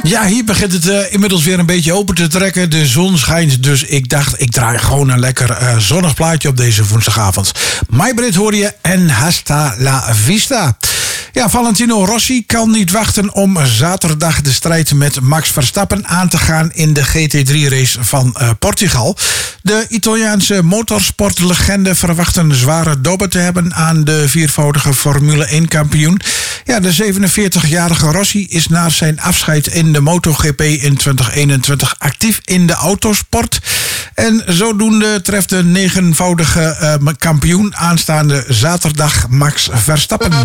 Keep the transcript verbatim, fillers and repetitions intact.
Ja, hier begint het uh, inmiddels weer een beetje open te trekken. De zon schijnt, dus ik dacht, ik draai gewoon een lekker uh, zonnig plaatje op deze woensdagavond. MyBrit hoor je en hasta la vista. Ja, Valentino Rossi kan niet wachten om zaterdag de strijd met Max Verstappen aan te gaan in de G T drie race van uh, Portugal. De Italiaanse motorsportlegende verwacht een zware dobber te hebben aan de viervoudige Formule één kampioen. Ja, de zevenenveertigjarige Rossi is na zijn afscheid in de MotoGP in twintig eenentwintig actief in de autosport. En zodoende treft de negenvoudige uh, kampioen aanstaande zaterdag Max Verstappen.